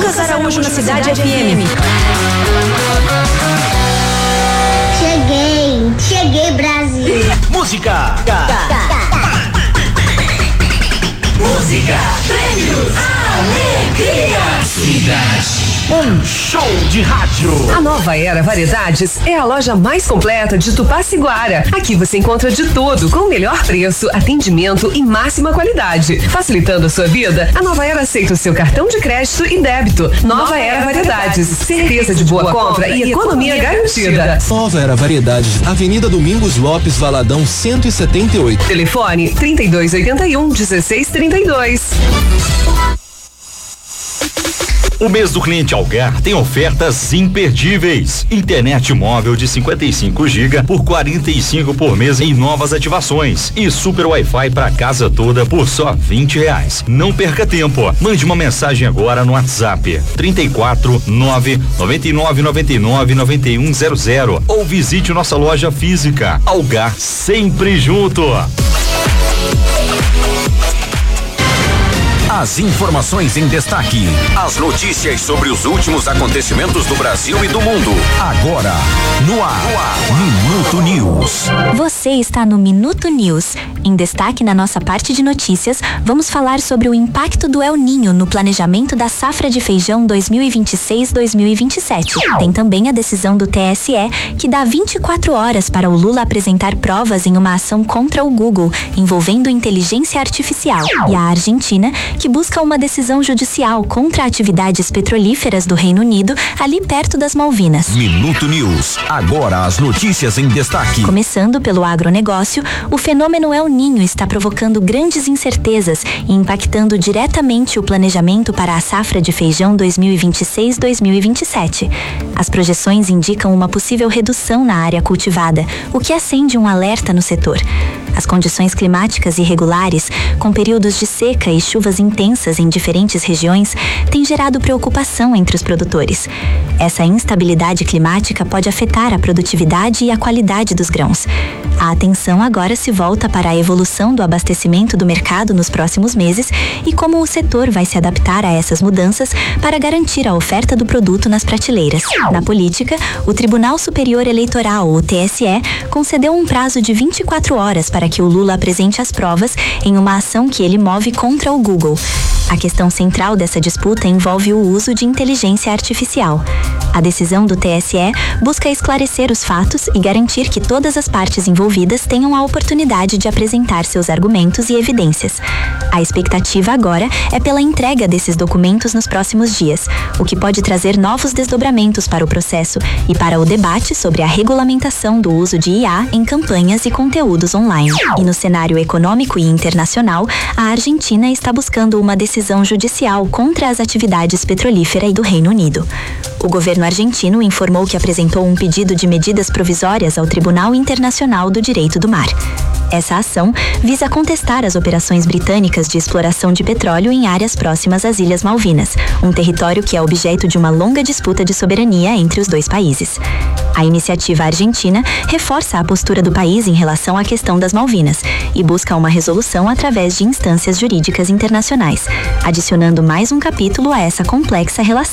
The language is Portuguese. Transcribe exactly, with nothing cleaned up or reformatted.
Lucas Araújo na Cidade F M. Cheguei, cheguei, Brasil. Música. Música, prêmios, alegria, cidade. Um show de rádio. A Nova Era Variedades é a loja mais completa de Tupaciguara. Aqui você encontra de tudo, com o melhor preço, atendimento e máxima qualidade. Facilitando a sua vida, a Nova Era aceita o seu cartão de crédito e débito. Nova, Nova Era Variedades, certeza de boa compra e economia garantida. Nova Era Variedades, Avenida Domingos Lopes, Valadão cento e setenta e oito. Telefone trinta e dois oitenta e um, dezesseis trinta e dois. O mês do cliente Algar tem ofertas imperdíveis. Internet móvel de cinquenta e cinco gigas por quarenta e cinco por mês em novas ativações e super Wi-Fi para casa toda por só vinte reais. Não perca tempo. Mande uma mensagem agora no WhatsApp trinta e quatro, nove, noventa e nove, noventa e nove, noventa e um zero zero ou visite nossa loja física. Algar, sempre junto. As informações em destaque, as notícias sobre os últimos acontecimentos do Brasil e do mundo. Agora, no ar, no ar, Minuto News. Você está no Minuto News. Em destaque na nossa parte de notícias, vamos falar sobre o impacto do El Ninho no planejamento da safra de feijão dois mil e vinte e seis, dois mil e vinte e sete. Tem também a decisão do T S E, que dá vinte e quatro horas para o Lula apresentar provas em uma ação contra o Google, envolvendo inteligência artificial. E a Argentina, que busca uma decisão judicial contra atividades petrolíferas do Reino Unido, ali perto das Malvinas. Minuto News. Agora as notícias em destaque. Começando pelo agronegócio, o fenômeno El Ninho está provocando grandes incertezas e impactando diretamente o planejamento para a safra de feijão dois mil e vinte e seis, dois mil e vinte e sete. As projeções indicam uma possível redução na área cultivada, o que acende um alerta no setor. As condições climáticas irregulares, com períodos de seca e chuvas intensas em diferentes regiões, têm gerado preocupação entre os produtores. Essa instabilidade climática pode afetar a produtividade e a qualidade dos grãos. A atenção agora se volta para a evolução do abastecimento do mercado nos próximos meses e como o setor vai se adaptar a essas mudanças para garantir a oferta do produto nas prateleiras. Na política, o Tribunal Superior Eleitoral, o T S E, concedeu um prazo de vinte e quatro horas para que o Lula apresente as provas em uma ação que ele move contra o Google. A questão central dessa disputa envolve o uso de inteligência artificial. A decisão do T S E busca esclarecer os fatos e garantir que todas as partes envolvidas tenham a oportunidade de apresentar seus argumentos e evidências. A expectativa agora é pela entrega desses documentos nos próximos dias, o que pode trazer novos desdobramentos para o processo e para o debate sobre a regulamentação do uso de I A em campanhas e conteúdos online. E no cenário econômico e internacional, a Argentina está buscando uma decisão judicial contra as atividades petrolíferas do Reino Unido. O governo argentino informou que apresentou um pedido de medidas provisórias ao Tribunal Internacional do Direito do Mar. Essa ação visa contestar as operações britânicas de exploração de petróleo em áreas próximas às Ilhas Malvinas, um território que é objeto de uma longa disputa de soberania entre os dois países. A iniciativa argentina reforça a postura do país em relação à questão das Malvinas e busca uma resolução através de instâncias jurídicas internacionais, adicionando mais um capítulo a essa complexa relação.